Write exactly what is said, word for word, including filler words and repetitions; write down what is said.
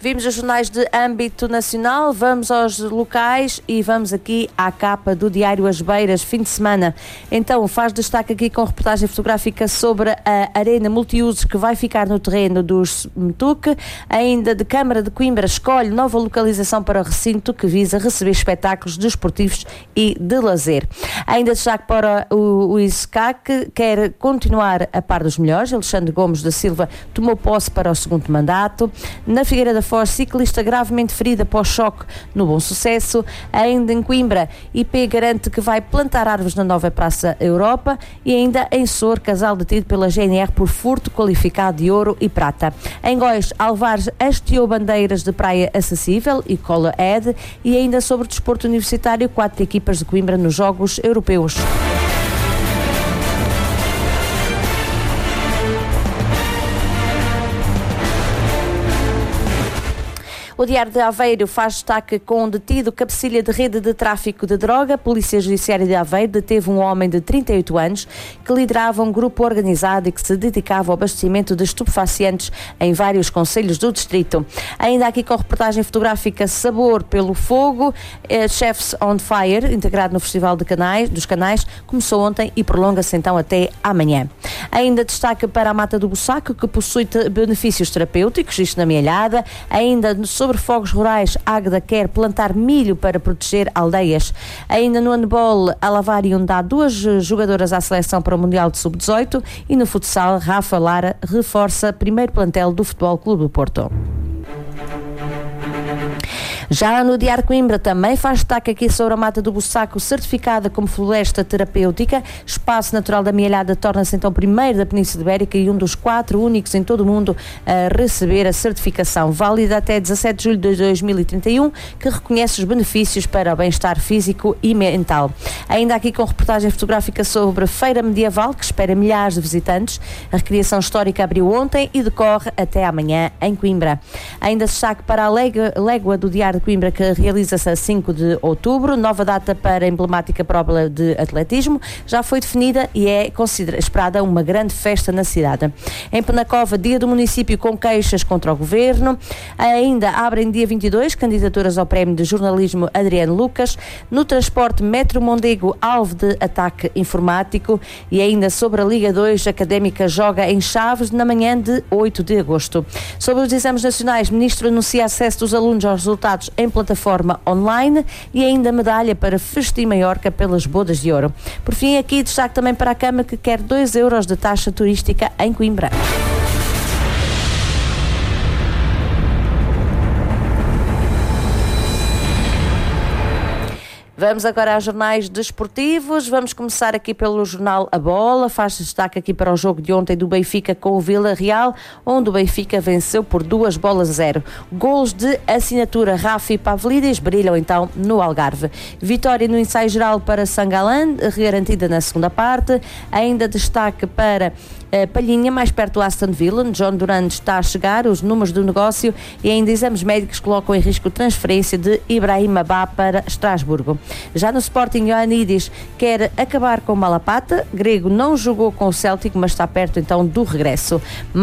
Vimos os jornais de âmbito nacional, vamos aos locais e vamos aqui à capa do Diário As Beiras, fim de semana. Então, faz destaque aqui com reportagem fotográfica sobre a arena multiusos que vai ficar no terreno dos Metuque. Ainda de Câmara de Coimbra escolhe nova localização para o recinto que visa receber espetáculos desportivos e de lazer. Ainda destaque para o, o I S C A, que quer continuar a par dos melhores. Alexandre Gomes da Silva tomou posse para o segundo mandato. Na Figueira da Foz, ciclista gravemente ferida após choque no Bom Sucesso. Ainda em Coimbra, I P garante que vai plantar árvores na nova Praça Europa. E ainda em Sor, casal detido pela G N R por furto qualificado de ouro e prata. Em Góis, Alvares hasteou bandeiras de praia acessível e cola Ed. E ainda sobre o desporto universitário, quatro equipas de Coimbra nos Jogos Europeus. O Diário de Aveiro faz destaque com um detido cabecilha de rede de tráfico de droga. A Polícia Judiciária de Aveiro deteve um homem de trinta e oito anos que liderava um grupo organizado e que se dedicava ao abastecimento de estupefacientes em vários concelhos do distrito. Ainda aqui com reportagem fotográfica Sabor pelo Fogo, eh, Chefs on Fire, integrado no Festival de Canais, dos Canais, começou ontem e prolonga-se então até amanhã. Ainda destaque para a Mata do Bussaco, que possui benefícios terapêuticos, isto na Mielhada. Ainda sobre Sobre fogos rurais, Águeda quer plantar milho para proteger aldeias. Ainda no handball, a Lavário dá duas jogadoras à seleção para o Mundial de sub dezoito e no futsal, Rafa Lara reforça primeiro plantel do Futebol Clube do Porto. Já no Diário de Coimbra também faz destaque aqui sobre a Mata do Bussaco, certificada como floresta terapêutica. Espaço Natural da Mielhada torna-se então o primeiro da Península Ibérica e um dos quatro únicos em todo o mundo a receber a certificação, válida até dezassete de julho de dois mil e trinta e um, que reconhece os benefícios para o bem-estar físico e mental. Ainda aqui com reportagem fotográfica sobre a Feira Medieval, que espera milhares de visitantes. A recriação histórica abriu ontem e decorre até amanhã em Coimbra. Ainda destaque para a légua do Diário de Coimbra, que realiza-se a cinco de outubro, nova data para a emblemática prova de atletismo, já foi definida e é esperada uma grande festa na cidade. Em Penacova, dia do município com queixas contra o governo. Ainda abrem dia vinte e dois candidaturas ao prémio de jornalismo Adriano Lucas. No transporte, Metro Mondego, alvo de ataque informático. E ainda sobre a Liga dois, Académica joga em Chaves na manhã de oito de agosto. Sobre os exames nacionais, o Ministro anuncia acesso dos alunos aos resultados em plataforma online e ainda medalha para Festim Maiorca pelas bodas de ouro. Por fim, aqui destaque também para a Câmara, que quer dois euros de taxa turística em Coimbra. Vamos agora aos jornais desportivos. Vamos começar aqui pelo jornal A Bola. Faz destaque aqui para o jogo de ontem do Benfica com o Vila Real, onde o Benfica venceu por duas bolas a zero. Golos de assinatura, Rafa e Pavlidis brilham então no Algarve. Vitória no ensaio geral para Sangalã, garantida na segunda parte. Ainda destaque para uh, Palhinha, mais perto do Aston Villa. John Durant está a chegar, os números do negócio e ainda exames médicos colocam em risco transferência de Ibrahim Abá para Estrasburgo. Já no Sporting, Ioannidis quer acabar com o Malapata. Grego não jogou com o Celtic, mas está perto então do regresso.